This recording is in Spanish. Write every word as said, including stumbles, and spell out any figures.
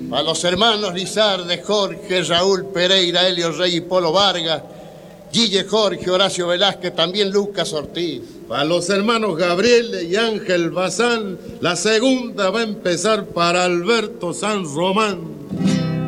Para los hermanos Lizarde, Jorge, Raúl Pereira, Helio Rey y Polo Vargas, Guille Jorge, Horacio Velázquez, también Lucas Ortiz. Para los hermanos Gabriel y Ángel Bazán, la segunda va a empezar para Alberto San Román.